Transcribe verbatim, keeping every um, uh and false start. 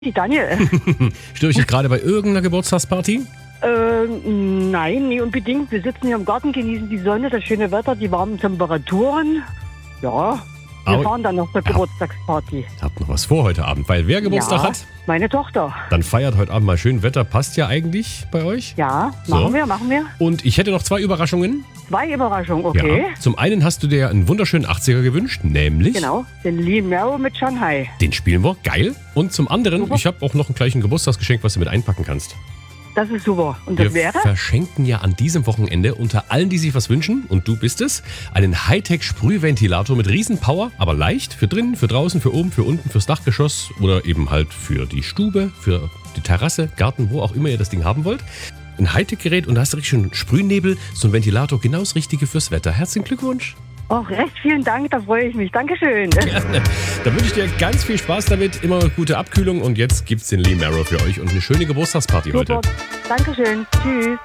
Die Daniel. Störe ich dich gerade bei irgendeiner Geburtstagsparty? äh, nein, nie unbedingt. Wir sitzen hier im Garten, genießen die Sonne, das schöne Wetter, die warmen Temperaturen. Ja, wir Aber- fahren dann noch zur Geburtstagsparty. Habt noch was vor heute Abend, weil wer Geburtstag Ja, hat, meine Tochter. dann feiert heute Abend mal schön. Wetter passt ja eigentlich bei euch. Ja, So. machen wir, machen wir. Und ich hätte noch zwei Überraschungen. Zwei Überraschungen, okay. Ja. Zum einen hast du dir einen wunderschönen achtziger gewünscht, nämlich Genau, den Lee Merrow mit Shanghai. den spielen wir, geil. Und zum anderen, Super. ich habe auch noch ein gleichen Geburtstagsgeschenk, was du mit einpacken kannst. Das ist super. Und das Wir wäre? verschenken ja an diesem Wochenende unter allen, die sich was wünschen, und du bist es, einen Hightech-Sprühventilator mit Riesenpower, aber leicht für drinnen, für draußen, für oben, für unten, fürs Dachgeschoss oder eben halt für die Stube, für die Terrasse, Garten, wo auch immer ihr das Ding haben wollt. Ein Hightech-Gerät und da hast du richtig schön Sprühnebel, so ein Ventilator, genau das Richtige fürs Wetter. Herzlichen Glückwunsch. Oh, recht vielen Dank, da freue ich mich. Dankeschön. Gerne. Dann wünsche ich dir ganz viel Spaß damit, immer gute Abkühlung und jetzt gibt's den Lee Merrow für euch und eine schöne Geburtstagsparty heute. Super. Dankeschön. Tschüss.